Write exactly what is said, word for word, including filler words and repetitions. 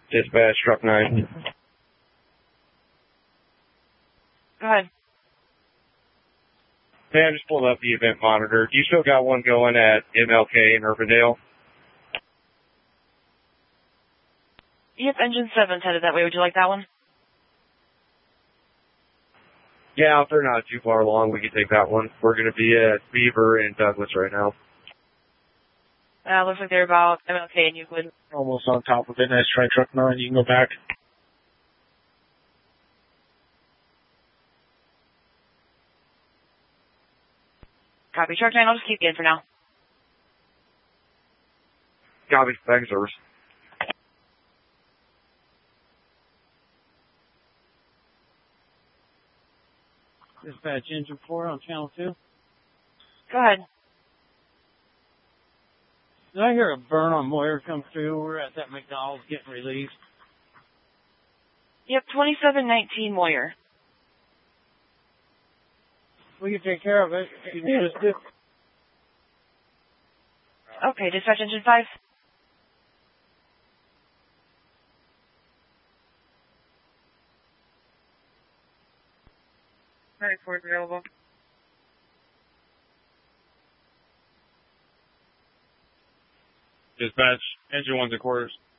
Dispatch, truck nine. Go ahead. Hey, I just pulled up the event monitor. Do you still got one going at M L K in Urbandale? Yep, engine seven's headed that way. Would you like that one? Yeah, if they're not too far along, we can take that one. We're going to be at Beaver and Douglas right now. Uh, looks like they're about M L K and Euclid. Almost on top of it. Nice try, truck nine. You can go back. Copy. Truck nine, I'll just keep you in for now. Copy. Back in service. Dispatch, engine four on channel two. Go ahead. Did I hear a burn on Moyer come through? We're at that McDonald's getting released. Yep, twenty-seven nineteen Moyer. We can take care of it. You can just do. Okay, dispatch engine five. Alright, four available. Dispatch, engine one's in quarters.